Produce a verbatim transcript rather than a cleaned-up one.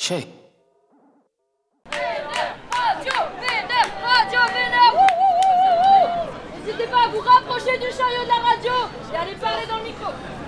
Che. Radio Vénère, Radio Vénère, wouh, wouh, wouh, wouh. N'hésitez pas à vous rapprocher du chariot de la radio et à aller parler dans le micro.